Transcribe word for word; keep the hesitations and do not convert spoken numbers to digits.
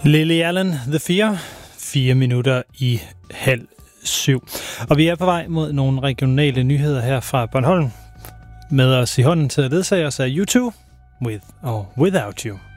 Lily Allen, The Fear, fire minutter i halv syv. Og vi er på vej mod nogle regionale nyheder her fra Bornholm. Med os i hånden til at ledsage os er U to, With or Without You.